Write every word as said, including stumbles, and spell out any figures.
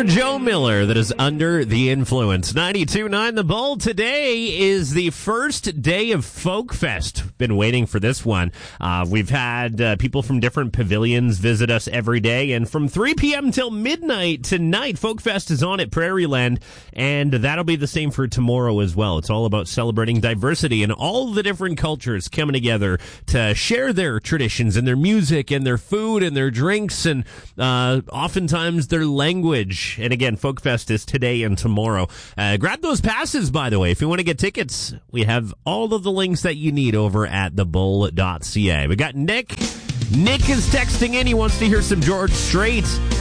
Joe Miller, that is Under the Influence. ninety-two point nine The Bull. Today is the first day of Folk Fest. Been waiting for this one. Uh, we've had uh, people from different pavilions visit us every day, and from three p.m. till midnight tonight, Folk Fest is on at Prairieland, and that'll be the same for tomorrow as well. It's all about celebrating diversity and all the different cultures coming together to share their traditions and their music and their food and their drinks and uh, oftentimes their language. And again, Folk Fest is today and tomorrow. Uh, grab those passes, by the way. If you want to get tickets, we have all of the links that you need over at the bull dot c a. We got Nick. Nick is texting in. He wants to hear some George Strait.